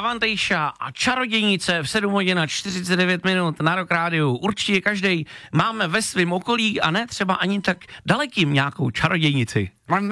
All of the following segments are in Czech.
Avantejša a čarodějnice v 7 hodin a 49 minut na Rock Rádiu. Určitě každej máme ve svém okolí a ne třeba ani tak dalekým nějakou čarodějnici.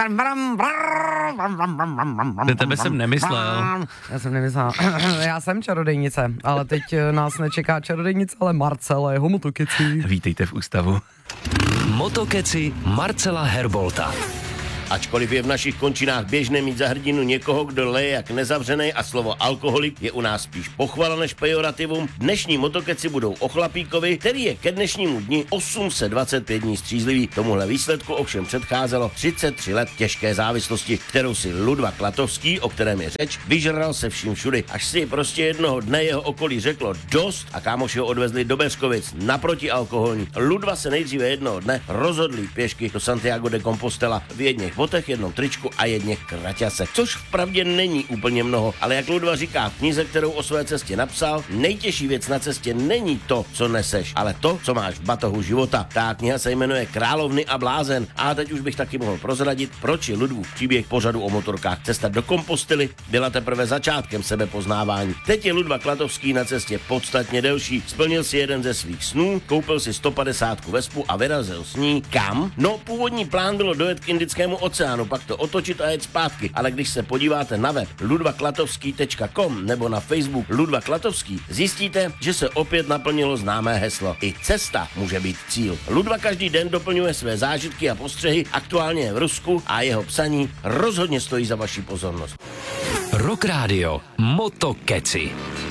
Tebe jsem nemyslel. Já jsem nemyslel. Já jsem čarodějnice, ale teď nás nečeká čarodějnice, ale Marcela, jeho motokeci. Vítejte v ústavu. Motokeci Marcela Herbolta. Ačkoliv je v našich končinách běžné mít za hrdinu někoho, kdo leje jak nezavřenej a slovo alkoholik je u nás spíš pochvala než pejorativum, dnešní motokeci budou o chlapíkovi, který je ke dnešnímu dni 825 dní střízlivý. Tomuhle výsledku ovšem předcházelo 33 let těžké závislosti, kterou si Ludva Klatovský, o kterém je řeč, vyžral se vším všudy, až si prostě jednoho dne jeho okolí řeklo dost a kámoši ho odvezli do Beřkovic na protialkoholní. Ludva se nejdříve jednoho dne rozhodl pěšky do Santiago de Compostela v jedněch botech, jednom tričku a jedněch kraťase, což vpravdě není úplně mnoho, ale jak Ludva říká v knize, kterou o své cestě napsal, nejtěžší věc na cestě není to, co neseš, ale to, co máš v batohu života. Ta kniha se jmenuje Královny a blázen a teď už bych taky mohl prozradit, proč je Ludvův příběh pořadu o motorkách. Cesta do Kompostely byla teprve začátkem sebepoznávání. Teď je Ludva Klatovský na cestě podstatně delší. Splnil si jeden ze svých snů, koupil si 150 vespu a vyrazil s ní kam? No, původní plán bylo dojet k Indickému oceánu, pak to otočit a jet zpátky, ale když se podíváte na web ludvaklatovský.com nebo na Facebook Ludva Klatovský, zjistíte, že se opět naplnilo známé heslo. I cesta může být cíl. Ludva každý den doplňuje své zážitky a postřehy, aktuálně je v Rusku a jeho psaní rozhodně stojí za vaši pozornost. Rock Radio Motokeci.